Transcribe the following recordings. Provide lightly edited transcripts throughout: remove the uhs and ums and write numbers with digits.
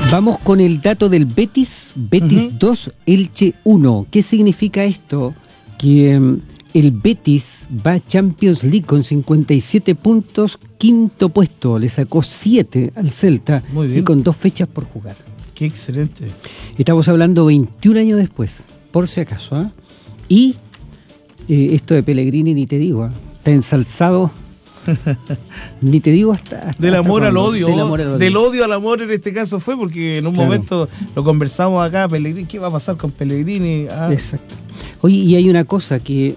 Vamos con el dato del Betis. Betis 2, Elche 1. ¿Qué significa esto? Que el Betis va a Champions League con 57 puntos, quinto puesto. Le sacó 7 al Celta y con 2 fechas por jugar. Qué excelente. Estamos hablando 21 años después, por si acaso. ¿Eh? Y esto de Pellegrini ni te digo, está ensalzado. Ni te digo hasta del amor al odio. Del odio al amor en este caso fue, porque en un momento lo conversamos acá, Pellegrini, ¿qué va a pasar con Pellegrini? Exacto. Oye, y hay una cosa que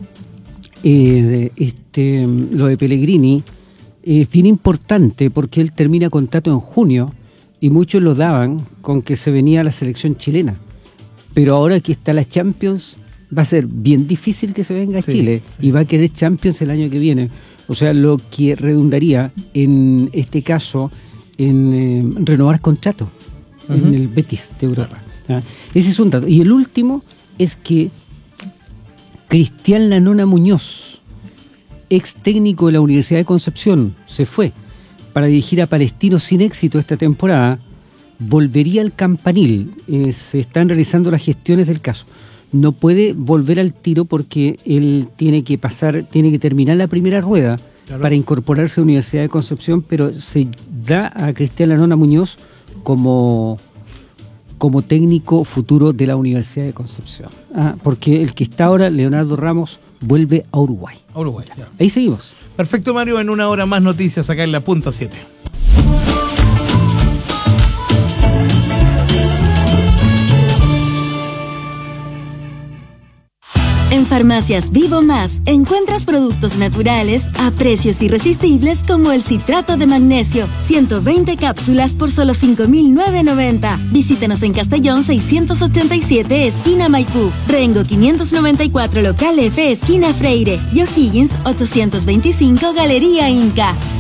lo de Pellegrini es bien importante, porque él termina contrato en junio y muchos lo daban con que se venía a la selección chilena, pero ahora que está la Champions va a ser bien difícil que se venga a Chile y va a querer Champions el año que viene. O sea, lo que redundaría en este caso en renovar contrato en el Betis de Europa. Ese es un dato. Y el último es que Cristian Lanona Muñoz, ex técnico de la Universidad de Concepción, se fue para dirigir a Palestino sin éxito esta temporada. Volvería al Campanil. Se están realizando las gestiones del caso. No puede volver al tiro porque él tiene que terminar la primera rueda para incorporarse a la Universidad de Concepción, pero se da a Cristian Lanona Muñoz como técnico futuro de la Universidad de Concepción. Porque el que está ahora, Leonardo Ramos, vuelve a Uruguay. Ya. Ahí seguimos. Perfecto, Mario, en una hora más noticias acá en la Punta 7. En Farmacias Vivo Más encuentras productos naturales a precios irresistibles como el citrato de magnesio, 120 cápsulas por solo 5.990. Visítanos en Castellón 687, esquina Maipú, Rengo 594, local F, esquina Freire, y O'Higgins 825, Galería Inca.